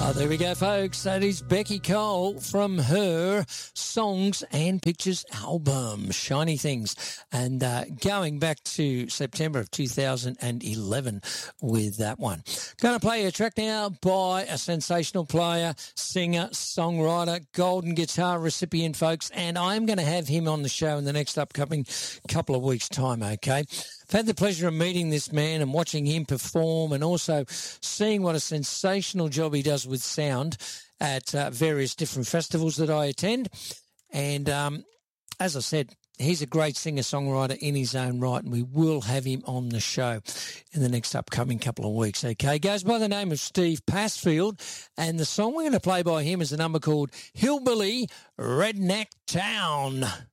Oh, there we go, folks. That is Becky Cole from her Songs and Pictures album, Shiny Things. And going back to September of 2011 with that one. Going to play a track now by a sensational player, singer, songwriter, golden guitar recipient, folks. And I'm going to have him on the show in the next upcoming couple of weeks' time, okay? I've had the pleasure of meeting this man and watching him perform and also seeing what a sensational job he does with sound at various different festivals that I attend. And as I said, he's a great singer-songwriter in his own right, and we will have him on the show in the next upcoming couple of weeks, okay? He goes by the name of Steve Passfield, and the song we're going to play by him is a number called Hillbilly Redneck Town.